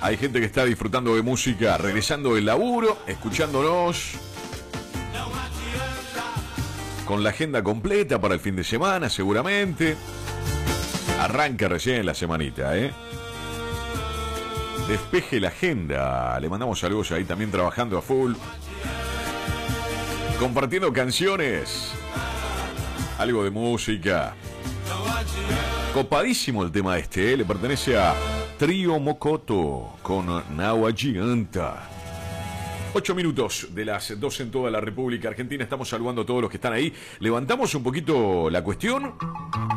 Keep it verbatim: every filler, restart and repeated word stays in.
Hay gente que está disfrutando de música, regresando del laburo, escuchándonos, con la agenda completa para el fin de semana, seguramente. Arranca recién la semanita, ¿eh? Despeje la agenda. Le mandamos saludos ahí también trabajando a full. Compartiendo canciones. Algo de música. Copadísimo el tema este, ¿eh? Le pertenece a Trío Mocoto con Nau Giganta. Ocho minutos de las doce en toda la República Argentina. Estamos saludando a todos los que están ahí. Levantamos un poquito la cuestión.